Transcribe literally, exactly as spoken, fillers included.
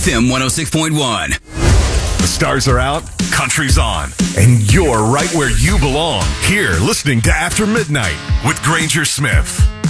F M one oh six point one. The stars are out, country's on, and you're right where you belong. Here, listening to After Midnight with Granger Smith.